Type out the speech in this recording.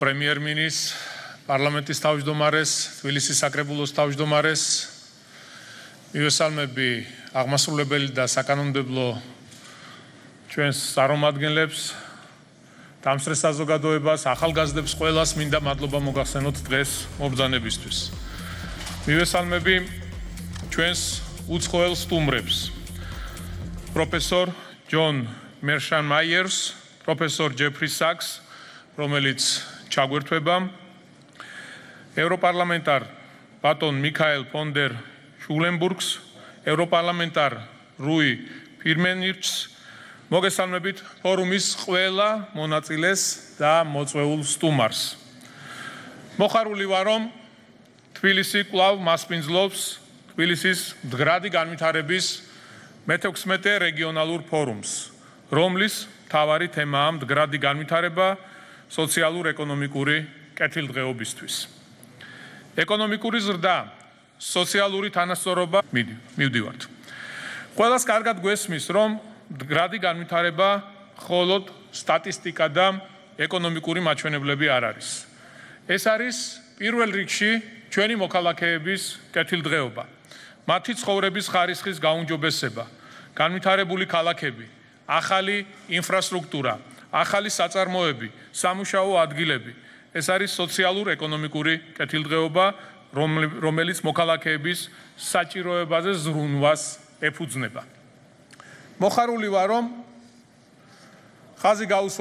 პრემიერ-მინისტრს, პარლამენტის თავმჯდომარეს, თბილისის საკრებულოს თავმჯდომარეს, მივესალმები აღმასრულებელი და საკანონმდებლო ჩვენს წარმომადგენლებს, დამსწრე საზოგადოებას, ახალგაზრდებს ყველას მინდა მადლობა მოგახსენოთ დღეს მობრძანებისთვის. მივესალმები ჩვენს უცხოელ სტუმრებს, პროფესორ ჯონ მერშან-მაიერს, პროფესორ ჯეფრი საკს, რომელიც ჩაგვერთვება, ევროპარლამენტარ ბატონ მიქაელ ფონ დერ შულენბურგს, ევროპარლამენტარ რუი ფირმენირჩს, მოგესალმებით ფორუმის ყველა მონაწილეს და მოწვეულ სტუმარს. მოხარული ვარ, რომ თბილისი კვლავ მასპინძლობს თბილისის მდგრადი განვითარების მე-16 რეგიონალურ ფორუმს, რომლის მთავარი თემაა მდგრადი განვითარება სოციალურ-ეკონომიკური კეთილდღეობისთვის. ეკონომიკური ზრდა, სოციალური თანასწორობა, მივდივართ. ყველას კარგად გვესმის, რომ მდგრადი განვითარება მხოლოდ სტატისტიკა და ეკონომიკური მაჩვენებლები არ არის. ეს არის პირველ რიგში ჩვენი მოქალაქეების კეთილდღეობა, მათი ცხოვრების ხარისხის გაუმჯობესება, განვითარებული ქალაქები, ახალი ინფრასტრუქტურა, ახალი საწარმოები, სამუშაო ადგილები. ეს არის სოციალურ-ეკონომიკური კეთილდღეობა, რომელიც მოქალაქეების საჭიროებაზე ზრუნვას ეფუძნება. მოხარული ვარ, რომ ხაზი გაუსვა